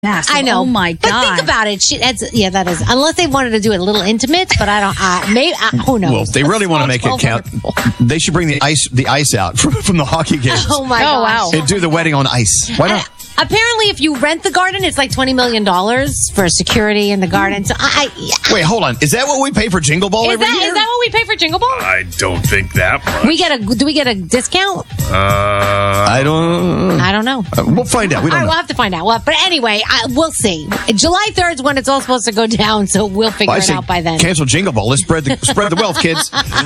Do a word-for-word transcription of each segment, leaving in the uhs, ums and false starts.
Massive. I know. Oh my But God. think about it. She, that's, yeah, that is. Unless they wanted to do it a little intimate, but I don't. Uh, maybe uh, who knows? Well, if they really want to make it count, they should bring the ice the ice out from, from the hockey games. Oh my Oh, gosh. wow. And do the wedding on ice. Why not? Uh, apparently, if you rent the garden, it's like twenty million dollars for security in the garden. So I, I Wait, hold on. Is that what we pay for Jingle Ball is every that year? is that what we pay for Jingle Ball? I don't think that much. We get a do we get a discount? Uh, I don't. I don't know. Uh, we'll find out. We All don't right, know. we'll have to find out. Well, but anyway, I, we'll see. July third is when it's all supposed to go down, so we'll figure I it say out by then. cancel Jingle Ball. Let's spread the spread the wealth, kids.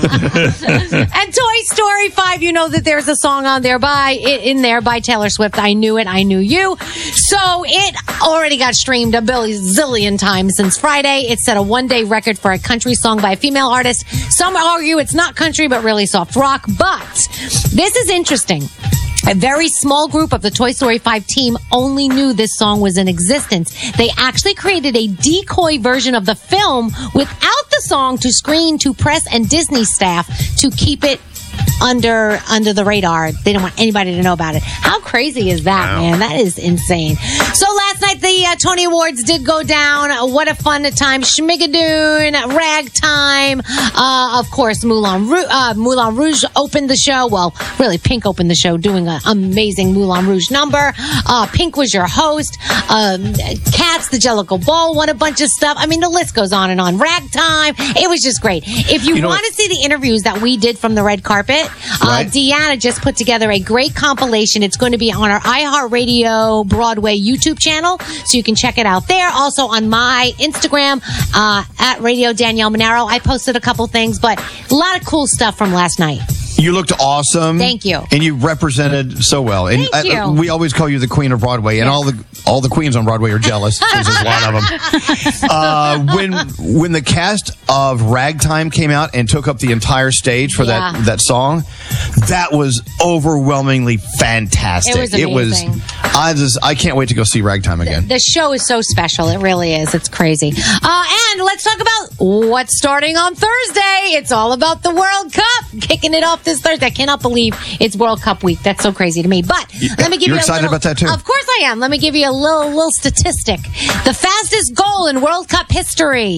And Toy Story five, you know that there's a song on there by in there by Taylor Swift. I knew it, I knew you. So it already got streamed a billion times since Friday. It set a one-day record for a country song by a female artist. Some argue it's not country, but really soft rock. But this is interesting. A very small group of the Toy Story five team only knew this song was in existence. They actually created a decoy version of the film without the song to screen to press and Disney staff to keep it under under the radar. They don't want anybody to know about it. How crazy is that, Wow. man? That is insane. So last night the uh, Tony Awards did go down. Uh, what a fun time. Schmigadoon, Ragtime, uh, of course, Moulin Rouge, uh, Moulin Rouge opened the show. Well, really, Pink opened the show doing an amazing Moulin Rouge number. Uh, Pink was your host. Um, Cats, the Jellicle Ball won a bunch of stuff. I mean, the list goes on and on. Ragtime. It was just great. If you, You know want what? to see the interviews that we did from the red carpet, uh, Right. Deanna just put together a great compilation. It's going to be on our iHeartRadio Broadway YouTube channel, so you can check it out there. Also on my Instagram, uh, at Radio Danielle Monaro. I posted a couple things, but a lot of cool stuff from last night. You looked awesome. Thank you. And you represented so well. And Thank I- you. we always call you the Queen of Broadway, and all the all the queens on Broadway are jealous. 'Cause there's a lot of them. Uh, when when the cast of Ragtime came out and took up the entire stage for Yeah. that that song, that was overwhelmingly fantastic. It was amazing. I just I can't wait to go see Ragtime again. The show is so special. It really is. It's crazy. Uh, and let's talk about what's starting on Thursday. It's all about the World Cup. Kicking it off this Thursday. I cannot believe it's World Cup week. That's so crazy to me. But let me give You're you a excited little, about that too? Of course I am. Let me give you a little little statistic. The fastest goal in World Cup history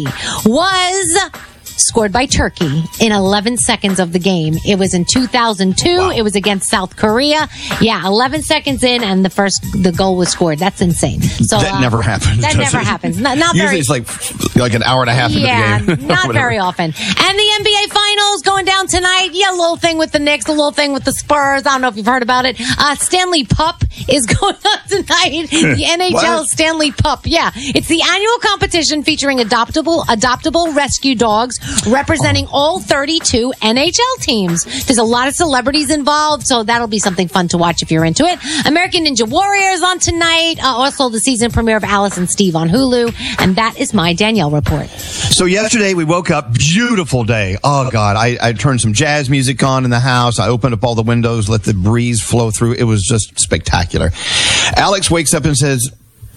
was scored by Turkey in eleven seconds of the game. It was in two thousand two. Wow. It was against South Korea. Yeah, eleven seconds in, and the first the goal was scored. That's insane. So that uh, never happens. That does never it? happens. Not, not Usually very. it's like like an hour and a half Yeah, into the game. not Whatever. very often. And the N B A Finals going down tonight. Yeah, a little thing with the Knicks, a little thing with the Spurs. I don't know if you've heard about it. Uh, Stanley Pup is going on tonight. The N H L What? Stanley Pup. Yeah, it's the annual competition featuring adoptable adoptable rescue dogs representing Oh. all thirty-two N H L teams. There's a lot of celebrities involved, so that'll be something fun to watch if you're into it. American Ninja Warriors on tonight. Uh, also, the season premiere of Alice and Steve on Hulu. And that is my Danielle report. So yesterday we woke up, beautiful day. Oh God, I, I turned some jazz music on in the house. I opened up all the windows, let the breeze flow through. It was just spectacular. Alex wakes up and says,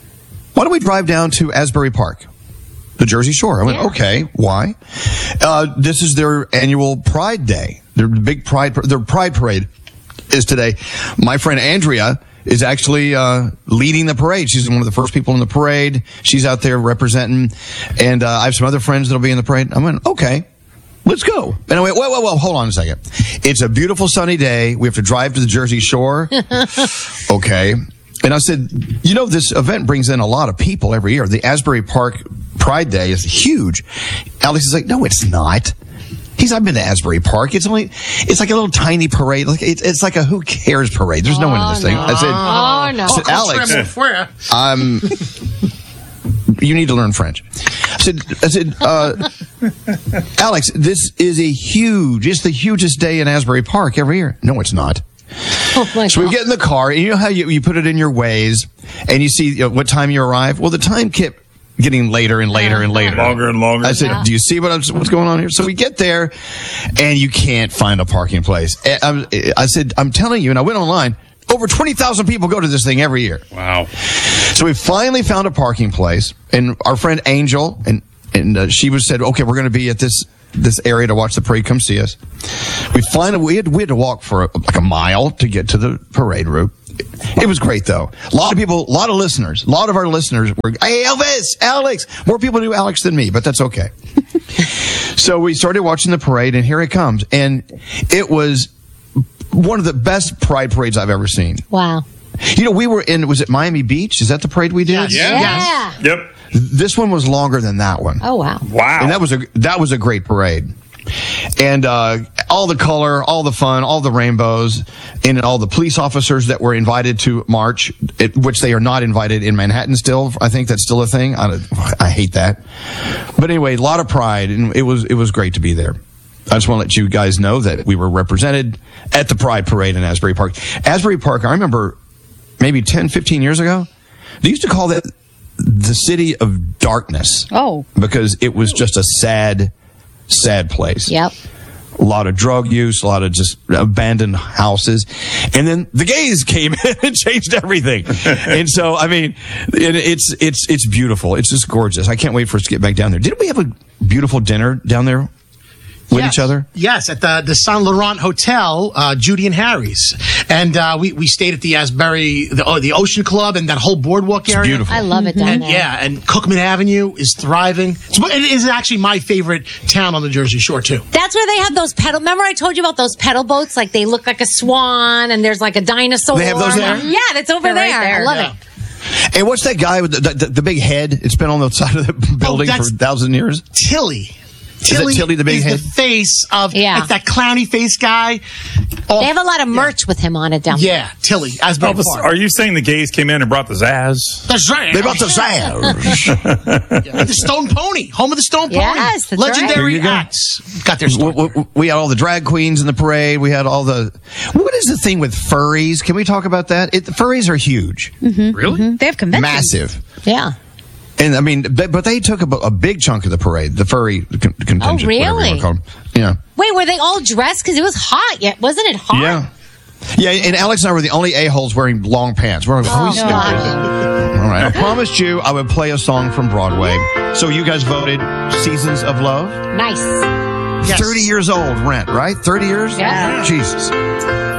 why don't we drive down to Asbury Park, the Jersey Shore? I went, Yeah. okay, why? Uh, this is their annual Pride Day. Their big Pride, their Pride Parade is today. My friend Andrea is actually uh, leading the parade. She's one of the first people in the parade. She's out there representing. And uh, I have some other friends that'll be in the parade. I went, okay, let's go. And I went, whoa, whoa, whoa, hold on a second. It's a beautiful sunny day. We have to drive to the Jersey Shore. Okay. And I said, you know, this event brings in a lot of people every year. The Asbury Park Pride Day is huge. Alex is like, no, it's not. He's, I've been to Asbury Park. It's only, it's like a little tiny parade. Like it's, it's like a who cares parade. There's no one in this thing. I said, Oh, no. I said, Alex, um, you need to learn French. I said, I said, uh, Alex, this is a huge, it's the hugest day in Asbury Park every year. No, it's not. Oh my So we God. get in the car, and you know how you, you put it in your Waze, and you see you know, what time you arrive? Well, the time kept getting later and later and later. Longer and longer. I said, Yeah. do you see what I'm, what's going on here? So we get there, and you can't find a parking place. I, I, I said, I'm telling you, and I went online, over twenty thousand people go to this thing every year. Wow. So we finally found a parking place, and our friend Angel, and, and uh, she was said, okay, we're going to be at this this area to watch the parade. Come see us. We finally, we had, we had to walk for a, like a mile to get to the parade route. It was great, though. A lot of people, a lot of listeners, a lot of our listeners were, hey, Elvis, Alex. More people knew Alex than me, but that's okay. So we started watching the parade, and here it comes. And it was one of the best pride parades I've ever seen. Wow. You know, we were in, was it Miami Beach? Is that the parade we did? Yes. Yeah. Yeah. Yep. This one was longer than that one. Oh, wow. Wow. And that was a, that was a great parade. And uh, all the color, all the fun, all the rainbows, and all the police officers that were invited to march, it, which they are not invited in Manhattan still. I think that's still a thing. I, I hate that. But anyway, a lot of pride, and it was it was great to be there. I just want to let you guys know that we were represented at the Pride Parade in Asbury Park. Asbury Park, I remember maybe ten, fifteen years ago, they used to call that the city of darkness. Oh. Because it was just a sad, sad place. Yep. A lot of drug use, a lot of just abandoned houses. And then the gays came in and changed everything. And so, I mean, it, it's, it's, it's beautiful. It's just gorgeous. I can't wait for us to get back down there. Didn't we have a beautiful dinner down there with yes. each other? Yes, at the, the Saint Laurent Hotel, uh, Judy and Harry's. And uh, we, we stayed at the Asbury, the, oh, the Ocean Club and that whole boardwalk It's area. beautiful. I love it down And there. yeah, and Cookman Avenue is thriving. It's, it is actually my favorite town on the Jersey Shore, too. That's where they have those pedal. Remember I told you about those pedal boats? Like they look like a swan and there's like a dinosaur. They have those there? Yeah, that's over They're right there. there. I love Yeah. it. And what's that guy with the, the, the big head? It's been on the side of the building for that's- a thousand years. Tilly. Is that Tilly the big is head? the face of, Yeah. it's that clowny face guy. Oh, They have a lot of merch with him on it down there. yeah, Tilly, Asbury Elvis, Park. are you saying the gays came in and brought the Zaz? That's right. They brought the Zaz. Yeah, the Stone Pony, home of the Stone Pony. Yes, that's right. There Legendary you go. acts. Got their start. we, we, we had all the drag queens in the parade. We had all the. What is the thing with furries? Can we talk about that? It, the furries are huge, Really? They have conventions. massive. Yeah. And I mean, but, but they took a, a big chunk of the parade, the furry con- contingent. Oh, whatever you really? wanna call them. Yeah. Wait, were they all dressed? Because it was hot. Yet wasn't it hot? Yeah. Yeah, and Alex and I were the only a-holes wearing long pants. We're, Oh, we stupid. God. All right. I promised you I would play a song from Broadway. So you guys voted Seasons of Love? Nice. Yes. thirty years old, Rent, right? thirty years? Yeah. Jesus.